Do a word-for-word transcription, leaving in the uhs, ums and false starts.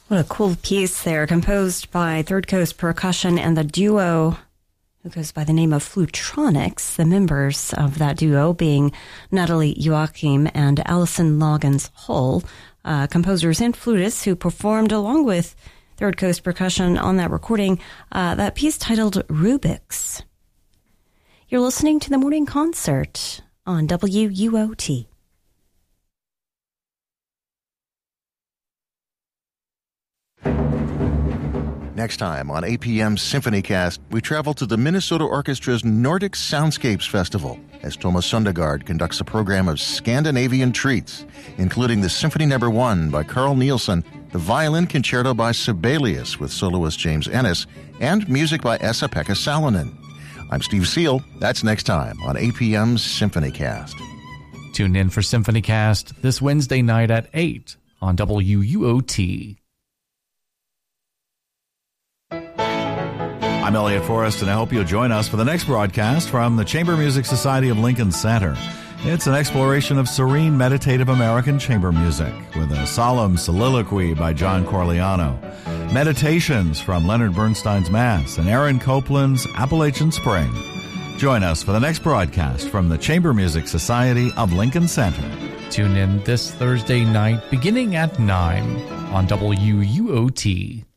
What a cool piece there, composed by Third Coast Percussion and the duo who goes by the name of Flutronics, the members of that duo being Natalie Joachim and Allison Loggins Hull, uh, composers and flutists who performed along with Third Coast Percussion on that recording, uh, that piece titled Rubik's. You're listening to the Morning Concert on W U O T. Next time on A P M's SymphonyCast, we travel to the Minnesota Orchestra's Nordic Soundscapes Festival as Thomas Sundergaard conducts a program of Scandinavian treats, including the Symphony Number One by Carl Nielsen, the Violin Concerto by Sibelius with soloist James Ennis, and music by Esa-Pekka Salonen. I'm Steve Seal. That's next time on A P M's SymphonyCast. Tune in for SymphonyCast this Wednesday night at eight on W U O T. I'm Elliot Forrest, and I hope you'll join us for the next broadcast from the Chamber Music Society of Lincoln Center. It's an exploration of serene, meditative American chamber music with a solemn soliloquy by John Corigliano, meditations from Leonard Bernstein's Mass, and Aaron Copland's Appalachian Spring. Join us for the next broadcast from the Chamber Music Society of Lincoln Center. Tune in this Thursday night beginning at nine on W U O T.